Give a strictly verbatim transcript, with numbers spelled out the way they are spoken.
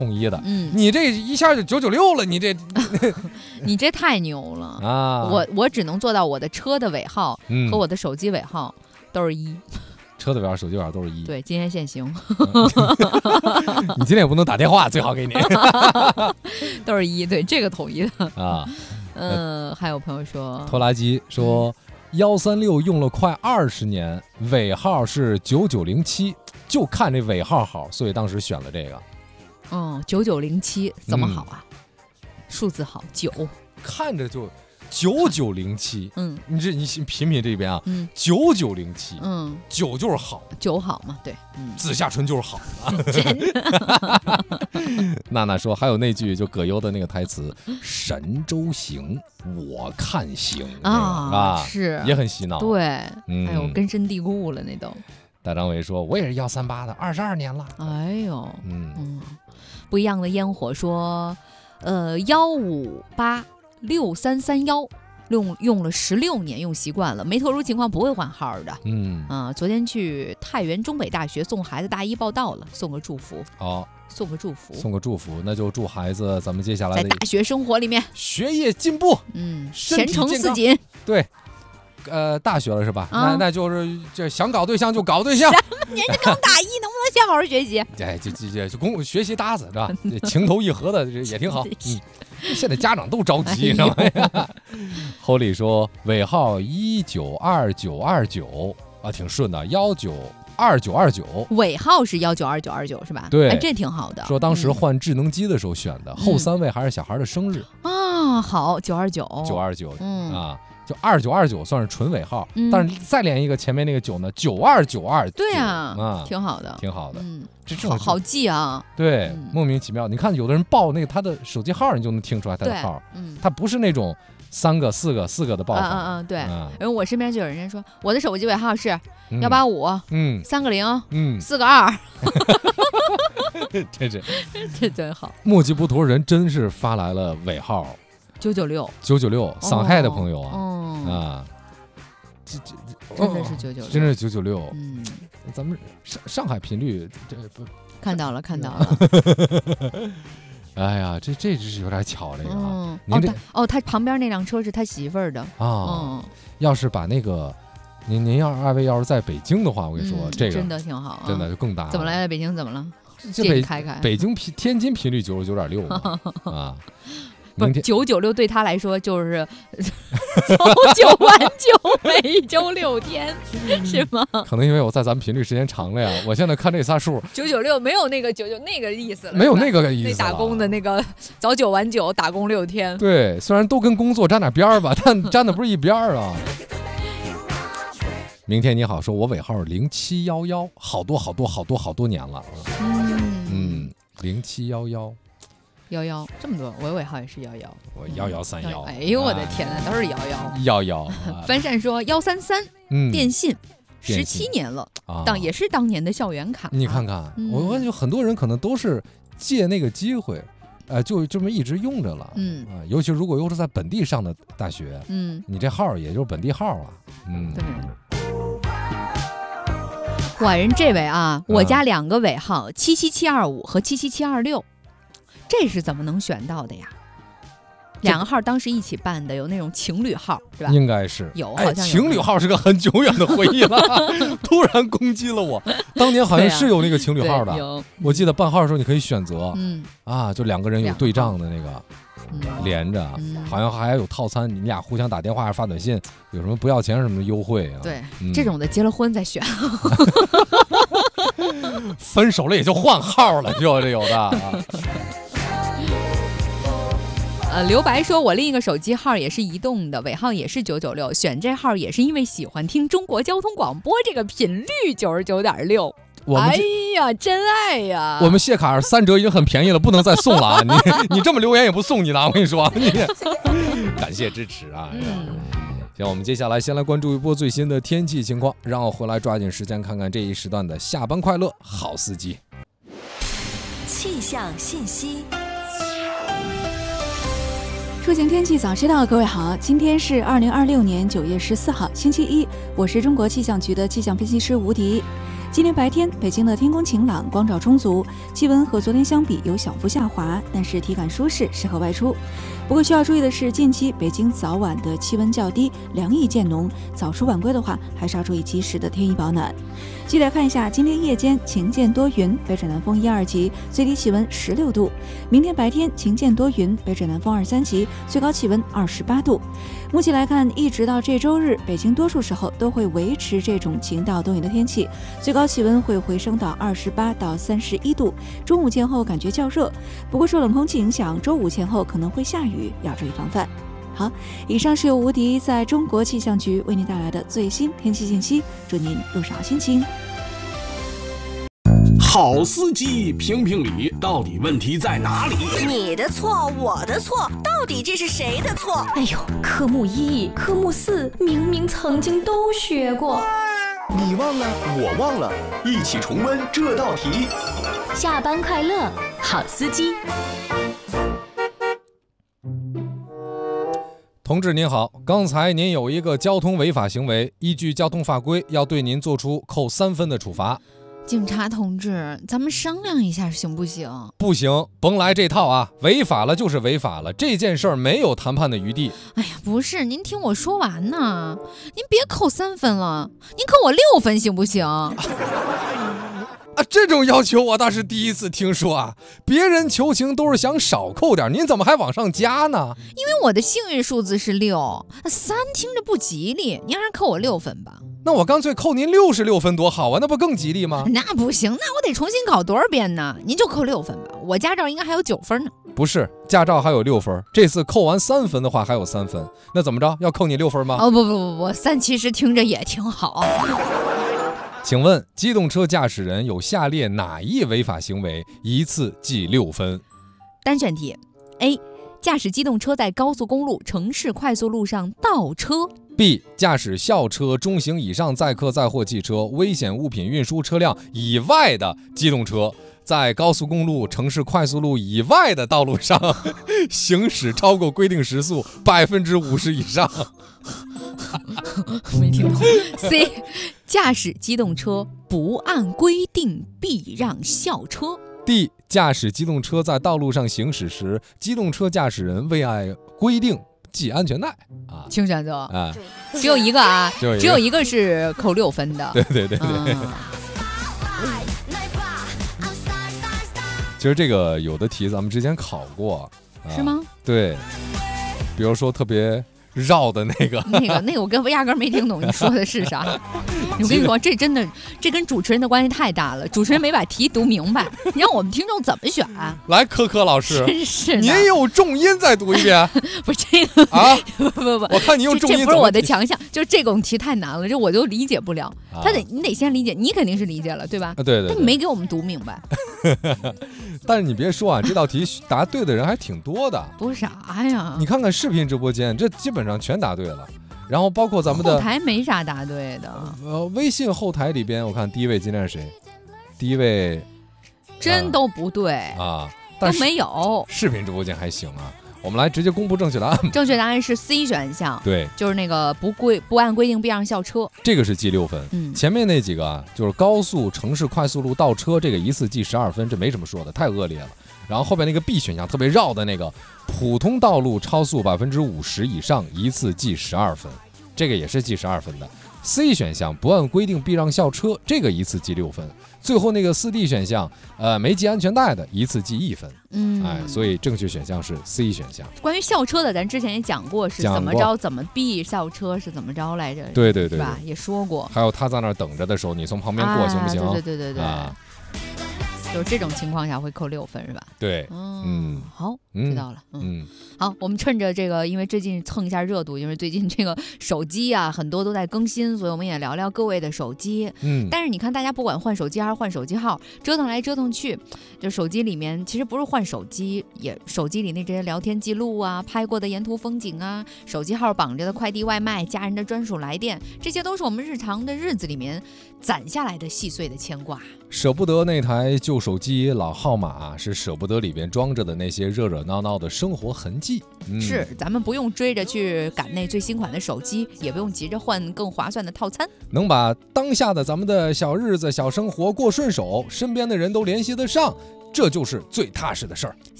统一的。 嗯， 你这一下就九九六了，你这你这太牛了啊！ 我我只能做到我的车的尾号嗯和我的手机尾号都是一。 车的尾号、手机尾号都是一。 对，今天限行。 你今天也不能打电话，最好给你都是一，对，这个统一的啊。 嗯，还有朋友说， 拖拉机说幺三六用了快二十年，尾号是九九零七，就看这尾号好，所以当时选了这个。 嗯，九九零七怎么好啊？ 嗯、 数字好，九， 看着就。九九零七，嗯，你这你品品这边啊，嗯，九九零七，嗯，九就是好， 九好嘛，对，嗯， 紫下唇就是好啊。 真的。 娜娜说还有那句就葛优的那个台词“神州行，我看行”啊，啊是也很洗脑， 对， 嗯、 哎呦根深蒂固了那都。 大张伟说我也是幺三八的，二十二年了。 哎呦， 嗯嗯，不一样的烟火说，呃，幺五八。六三三幺用用了十六年，用习惯了，没特殊情况不会换号的。 嗯啊，昨天去太原中北大学送孩子大一报到了，送个祝福。 哦， 送个祝福， 送个祝福，那就祝孩子咱们接下来在大学生活里面学业进步， 嗯，前程似锦。 对。呃，大学了是吧？啊、那那就是这想搞对象就搞对象。 您这刚大一，能不能先好好学习？ 哎，这这这就公学习搭子是吧？情投意合的也挺好。嗯，现在家长都着急，知道吗？侯礼说尾号一九二九二九啊，挺顺的，幺九二九二九， 尾号是幺九二九二九是吧？ 对， 哎，这挺好的。 说当时换智能机的时候选的，嗯、后三位还是小孩的生日啊。好，九二九， 九二九，嗯啊。就二九二九算是纯尾号，嗯、但是再连一个前面那个九呢，九二九二九， 对啊， 啊， 挺好的， 挺好的， 嗯， 这好好记啊， 对， 嗯、 莫名其妙。你看有的人报那个他的手机号，你就能听出来他的号， 嗯， 他不是那种三个、四个、四个的报法， 嗯嗯嗯，对。 嗯、 因为我身边就有人说，我的手机尾号是幺八五，嗯，三个零，嗯，四个二， 这这这真好。 墨迹不图人真是发来了尾号。 九九六， 九九六，上海的朋友啊， 哦、 啊， 这这真的是九九六， 真是九九六。 嗯， 咱们上上海频率这不看到了看到了。 哎呀，这这真是有点巧这个啊。 嗯、您这 哦, 哦，他旁边那辆车是他媳妇儿的啊。 嗯，要是把那个您您要二位要是在北京的话，我跟你说， 嗯、 这个真的挺好、啊， 真的就更大了。 怎么来了？北京怎么了？ 这北开开北京频天津频率九十九点六啊。 不是九九六对他来说就是早九晚九，每周六天，是吗？ 可能因为我在咱们频率时间长了呀，我现在看这仨数， 九九六没有那个九九那个意思了， 没有那个意思， 那打工的那个早九晚九，打工六天。 对，虽然都跟工作沾点边儿吧，但沾的不是一边儿啊。明天你好，说我尾号零七幺幺，好多好多好多好多年了。嗯嗯，零七幺幺。 幺幺这么多，我尾号也是幺幺， 我幺幺三幺。 哎呦我的天哪，都是幺幺幺幺。 翻善说幺三三，电信十七年了，当也是当年的校园卡。 你看看，我感觉很多人可能都是借那个机会，呃，就这么一直用着了。嗯啊，尤其如果又是在本地上的大学，嗯，你这号也就是本地号啊。嗯， 对。哇，人这位啊，我家两个尾号七七七二五和七七七二六。这是怎么能选到的呀？两个号当时一起办的，有那种情侣号，是吧？ 应该是有，好像有、 哎、情侣号是个很久远的回忆了。突然攻击了我，当年好像是有那个情侣号的， 有。 我记得办号的时候你可以选择， 嗯啊，就两个人有对账的那个，嗯、连着、嗯，好像还有套餐，你们俩互相打电话发短信，有什么不要钱什么的优惠啊？ 对、 嗯， 这种的结了婚再选。 分手了也就换号了，就这有的。啊呃，刘白说，我另一个手机号也是移动的，尾号也是九九六，选这号也是因为喜欢听中国交通广播这个频率九十九点六。哎呀，真爱呀！ 我们谢卡三折已经很便宜了，不能再送了啊！你你这么留言也不送你了，我跟你说，你感谢支持啊！嗯，行，我们接下来先来关注一波最新的天气情况，让我回来抓紧时间看看这一时段的下班快乐好司机。 气象信息。 出行天气早知道，各位好，今天是二零二六年九月十四号，星期一，我是中国气象局的气象分析师吴迪。 今天白天，北京的天空晴朗，光照充足，气温和昨天相比有小幅下滑，但是体感舒适，适合外出。不过需要注意的是，近期北京早晚的气温较低，凉意渐浓，早出晚归的话，还是要注意及时的添衣保暖。继续来看一下，今天夜间晴间多云，北转南风一二级，最低气温十六度。明天白天晴间多云，北转南风二三级，最高气温二十八度。目前来看，一直到这周日，北京多数时候都会维持这种晴到多云的天气，最高气温会回升到二十八到三十一度。中午前后感觉较热，不过受冷空气影响，周五前后可能会下雨，要注意防范。好，以上是由吴迪在中国气象局为您带来的最新天气信息，祝您路上好心情。 好司机评评理，到底问题在哪里？ 你的错，我的错，到底这是谁的错？ 哎呦，科目一、科目四明明曾经都学过， 你忘了，我忘了，一起重温这道题。 下班快乐，好司机。 同志您好，刚才您有一个交通违法行为，依据交通法规要对您做出扣三分的处罚。 警察同志，咱们商量一下行不行？ 不行，甭来这套啊！违法了就是违法了，这件事儿没有谈判的余地。 哎呀，不是，您听我说完呢，您别扣三分了，您扣我六分行不行？ 啊，这种要求我倒是第一次听说啊！别人求情都是想少扣点，您怎么还往上加呢？ 因为我的幸运数字是六，三听着不吉利，您还是扣我六分吧。 那我干脆扣您六十六分多好啊，那不更吉利吗？ 那不行，那我得重新考多少遍呢？您就扣六分吧，我驾照应该还有九分呢。 不是，驾照还有六分，这次扣完三分的话还有三分，那怎么着？要扣你六分吗？ 哦不不不不，三其实听着也挺好。 请问机动车驾驶人有下列哪一违法行为一次记六分？ 单选题 A， 驾驶机动车在高速公路、城市快速路上倒车。 B. 驾驶校车、中型以上载客载货汽车、危险物品运输车辆以外的机动车，在高速公路、城市快速路以外的道路上行驶超过规定时速百分之五十以上。 没听懂。C. 驾驶机动车不按规定避让校车。 D. 驾驶机动车在道路上行驶时，机动车驾驶人未按规定系安全带啊， 请选择啊， 只有一个啊， 只有一个只有一个是扣六分的。 对对对对。 嗯、 其实这个有的题咱们之前考过，啊、 是吗？ 对，比如说特别绕的那个， 那个那个我跟压根没听懂你说的是啥。我跟你说，这真的这跟主持人的关系太大了，主持人没把题读明白，你让我们听众怎么选？ 来，科科老师， 真是的， 您用重音再读一遍。 不是这个啊， 不不不， 我看你用重音， 这不是我的强项，就是这种题太难了，这我就理解不了。 啊、 他得你得先理解，你肯定是理解了，对吧？ 啊、对, 对对。 但你没给我们读明白。 但是你别说啊，这道题答对的人还挺多的。 多啥呀？ 你看看视频直播间，这基本上全答对了。然后包括咱们的后台没啥答对的。 呃，微信后台里边，我看第一位今天是谁？第一位真都不对啊， 都没有。 视频直播间还行啊。我们来直接公布正确答案。 正确答案是 C 选项， 对， 就是那个不规不按规定避让校车， 这个是记六分。 嗯， 前面那几个啊，就是高速、城市快速路倒车，这个一次记十二分，这没什么说的，太恶劣了。然后后边那个 B 选项特别绕的那个，普通道路超速百分之五十以上，一次记十二分，这个也是记十二分的。C 选项不按规定避让校车，这个一次记六分。最后那个四 D 选项，呃，没系安全带的，一次记一分。 嗯， 哎，所以正确选项是 C 选项。 关于校车的，咱之前也讲过，是怎么着怎么避校车是怎么着来着？ 对对对， 是吧？也说过。 还有他在那儿等着的时候，你从旁边过、啊、行不行？ 对对对对对。啊就是这种情况下会扣六分是吧？ 对， 嗯， 嗯好，知道了，嗯， 嗯好，我们趁着这个，因为最近蹭一下热度，因为最近这个手机啊很多都在更新，所以我们也聊聊各位的手机。 嗯， 但是你看，大家不管换手机还是换手机号，折腾来折腾去，就手机里面其实不是换手机，也手机里那这些聊天记录啊、拍过的沿途风景啊、手机号绑着的快递外卖、家人的专属来电，这些都是我们日常的日子里面攒下来的细碎的牵挂。 舍不得那台旧手机、老号码，是舍不得里边装着的那些热热闹闹的生活痕迹。 嗯、是，咱们不用追着去赶那最新款的手机，也不用急着换更划算的套餐， 能把当下的咱们的小日子、小生活过顺手，身边的人都联系得上，这就是最踏实的事儿。